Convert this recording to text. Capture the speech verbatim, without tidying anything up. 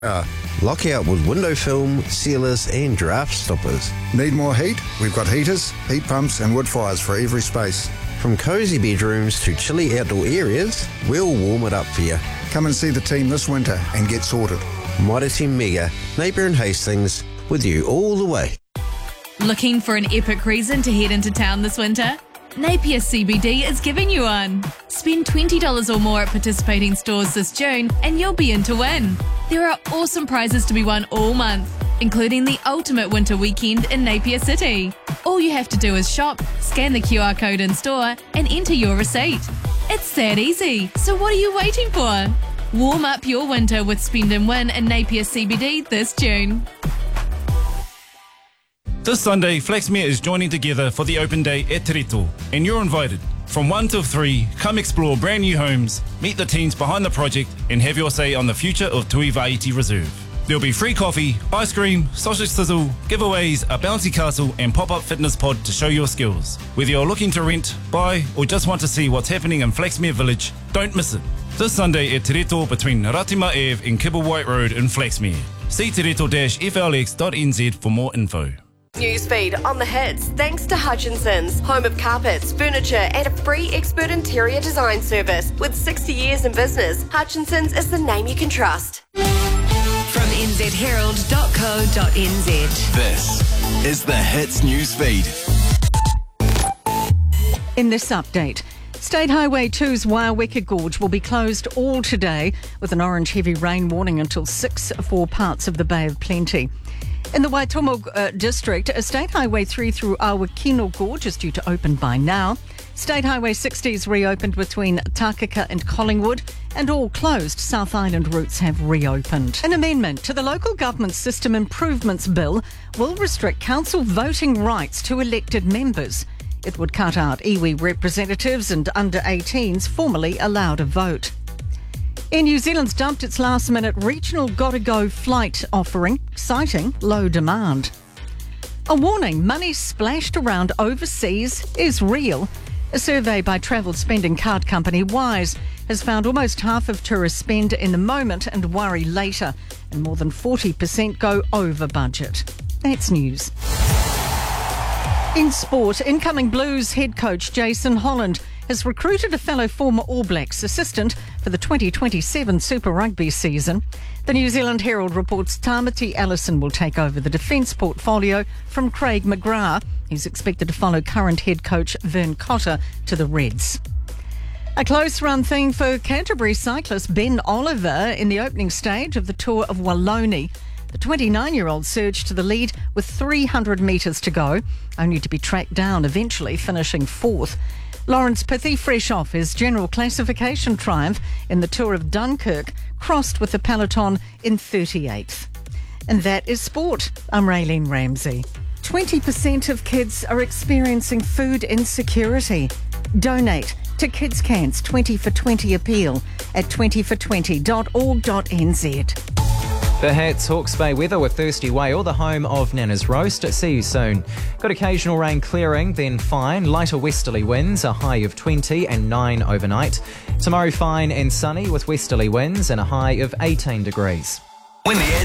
Uh, lockout with window film, sealers and draft stoppers. Need more heat? We've got heaters, heat pumps and wood fires for every space. From cosy bedrooms to chilly outdoor areas, we'll warm it up for you. Come and see the team this winter and get sorted. Mitre ten Mega, Napier and Hastings, with you all the way. Looking for an epic reason to head into town this winter? Napier C B D is giving you one. Spend twenty dollars or more at participating stores this June and you'll be in to win. There are awesome prizes to be won all month, including the ultimate winter weekend in Napier City. All you have to do is shop, scan the Q R code in store and enter your receipt. It's that easy, so what are you waiting for? Warm up your winter with Spend and Win in Napier C B D this June. This Sunday, Flaxmere is joining together for the open day at Te Rito, and you're invited. From one till three, come explore brand new homes, meet the teams behind the project, and have your say on the future of Tui Vaiiti Reserve. There'll be free coffee, ice cream, sausage sizzle, giveaways, a bouncy castle, and pop-up fitness pod to show your skills. Whether you're looking to rent, buy, or just want to see what's happening in Flaxmere Village, don't miss it. This Sunday at Te Rito between Ratima Ave and Kibble White Road in Flaxmere. See te rito dash f l x dot n z for more info. Newsfeed on the hits thanks to Hutchinson's, home of carpets, furniture and a free expert interior design service. With sixty years in business, Hutchinson's is the name you can trust. From n z herald dot co dot n z. This is the Hits Newsfeed. In this update, State Highway two's Waiaweka Gorge will be closed all today with an orange heavy rain warning until six for parts of the Bay of Plenty. In the Waitomo uh, district, State Highway three through Awakino Gorge is due to open by now. State Highway sixty is reopened between Takaka and Collingwood, and all closed South Island routes have reopened. An amendment to the Local Government System Improvements Bill will restrict council voting rights to elected members. It would cut out iwi representatives and under eighteens formerly allowed to vote. Air New Zealand's dumped its last-minute regional Gotta-Go flight offering, citing low demand. A warning, money splashed around overseas is real. A survey by travel spending card company Wise has found almost half of tourists spend in the moment and worry later, and more than forty percent go over budget. That's news. In sport, incoming Blues head coach Jason Holland has recruited a fellow former All Blacks assistant for the twenty twenty-seven Super Rugby season. The New Zealand Herald reports Tamati Allison will take over the defence portfolio from Craig McGrath. He's expected to follow current head coach Vern Cotter to the Reds. A close run thing for Canterbury cyclist Ben Oliver in the opening stage of the Tour of Wallonie. The twenty-nine-year-old surged to the lead with three hundred metres to go, only to be tracked down, eventually finishing fourth. Lawrence Pithy, fresh off his general classification triumph in the Tour of Dunkirk, crossed with the peloton in thirty-eighth. And that is sport. I'm Raylene Ramsey. twenty percent of kids are experiencing food insecurity. Donate to Kids Can's twenty for twenty appeal at twenty for twenty dot org dot n z. The Hats, Hawke's Bay weather with Thirsty Whale, the home of Nana's Roast. See you soon. Got occasional rain clearing, then fine. Lighter westerly winds, a high of twenty and nine overnight. Tomorrow fine and sunny with westerly winds and a high of eighteen degrees. When the